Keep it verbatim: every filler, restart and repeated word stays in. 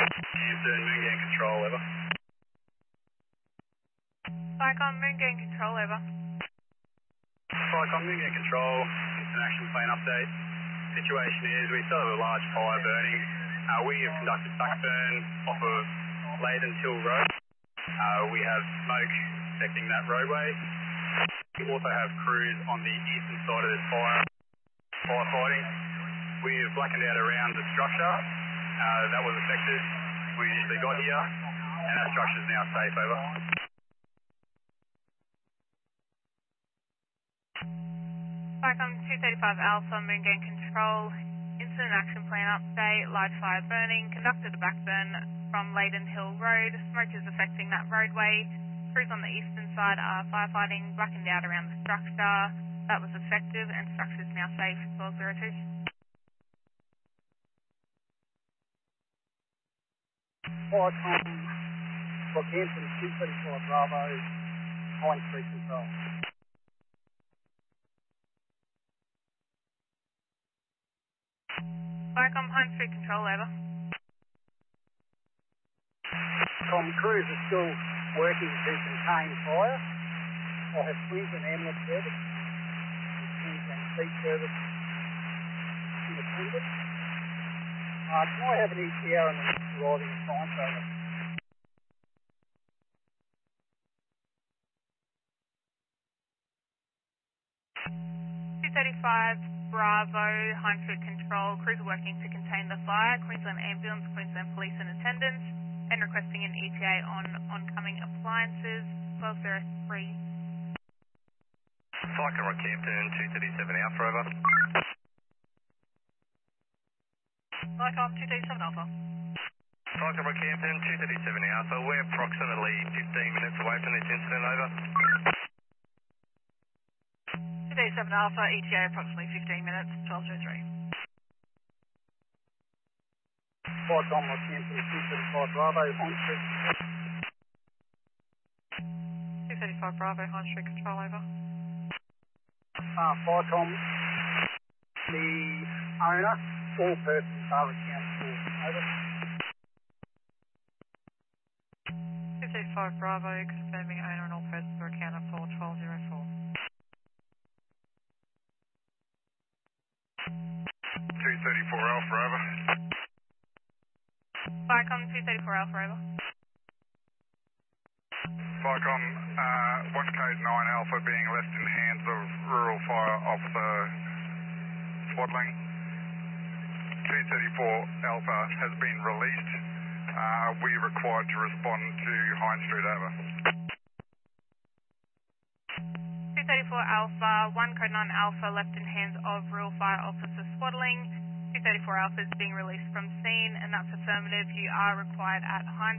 Hampton, Moon Gang Control, over. Vicon, Moon Gang Control, over. Vicon, Moon Gang Control, instant action plan update. Situation is we still have a large fire burning. Uh, we have conducted backburn off of Leyden Hill Road. Uh, we have smoke affecting that roadway. We also have crews on the eastern side of this fire, firefighting. We've blackened out around the structure uh, that was affected. We initially got here, and that structure is now safe, over. Vicon two thirty-five Alpha, Moon Gang Control, incident action plan update, large fire burning, conducted a backburn from Leyden Hill Road, smoke is affecting that roadway, crews on the eastern side are firefighting, blackened out around the structure, that was effective and structure is now safe, twelve oh two. Vicon, Rockhampton two thirty-five Bravo, Hine Street Control. Vicon, Hine Street Control, over. Com crews are still working to contain fire. I have Queensland Ambulance Service, Queensland Street Service in attendance. Uh, can I have an E T R and an arriving science over? two thirty-five Bravo, Hine Street Control, crews are working to contain the fire, Queensland Ambulance, Queensland Police in attendance, and requesting an E T A on oncoming appliances, twelve oh three. Vicon, Rockhampton two thirty-seven Alpha, over. Vicon, two thirty-seven Alpha. Vicon, Rockhampton two thirty-seven Alpha, we're approximately fifteen minutes away from this incident, over. two thirty-seven Alpha, E T A approximately fifteen minutes, twelve oh three. Vicon, Rockhampton two thirty-five Bravo, Hine Street. two thirty-five Bravo, Hine Street Control, over. Uh, Vicon, the owner, all persons are accounted for, over. two thirty-five Bravo, confirming owner and all persons are accounted for, twelve oh four. two thirty-four Alpha, over. Vicon, two thirty-four Alpha, over. Vicon, uh, one code nine Alpha being left in the hands of Rural Fire Officer Swaddling. two thirty-four Alpha has been released. Uh, we are required to respond to Hine Street, over. two thirty-four Alpha, one code nine Alpha left in hands of Rural Fire Officer Swaddling. two thirty-four Alpha is being released from scene, and that's affirmative. You are required at Hine